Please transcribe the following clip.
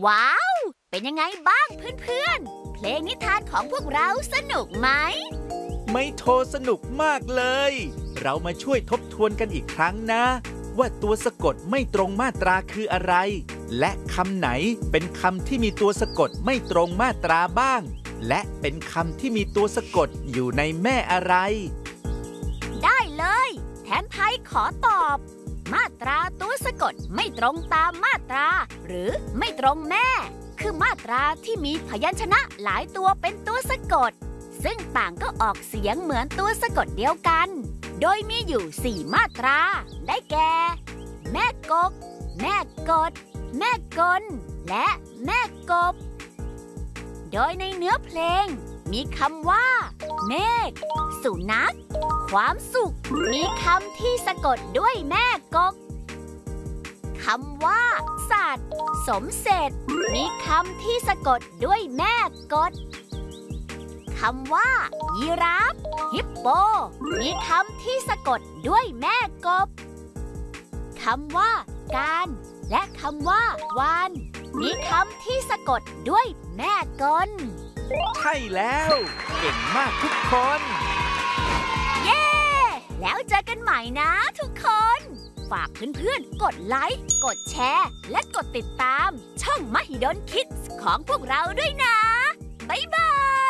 ว้าวเป็นยังไงบ้างเพื่อนๆเพลงนิทานของพวกเราสนุกไหมไม่โทรสนุกมากเลยเรามาช่วยทบทวนกันอีกครั้งนะว่าตัวสะกดไม่ตรงมาตราคืออะไรและคำไหนเป็นคำที่มีตัวสะกดไม่ตรงมาตราบ้างและเป็นคำที่มีตัวสะกดอยู่ในแม่อะไรได้เลยแทนไทยขอตอบมาตราตัวสะกดไม่ตรงตามมาตราหรือไม่ตรงแม่คือมาตราที่มีพยัญชนะหลายตัวเป็นตัวสะกดซึ่งต่างก็ออกเสียงเหมือนตัวสะกดเดียวกันโดยมีอยู่4มาตราได้แก่แม่กกแม่กดแม่กลและแม่กบโดยในเนื้อเพลงมีคำว่าเมฆสุนัขความสุขมีคำที่สะกดด้วยแม่กกคำว่าสัตว์สมเสร็จมีคำที่สะกดด้วยแม่กดคำว่ายีราฟฮิปโปมีคำที่สะกดด้วยแม่กบคำว่าการและคำว่าวานมีคำที่สะกดด้วยแม่กลใช่แล้วเก่งมากทุกคนเย้แล้วเจอกันใหม่นะทุกคนฝากเพื่อนๆกดไลค์กดแชร์และกดติดตามช่องมหิดลคิดส์ของพวกเราด้วยนะบ๊ายบาย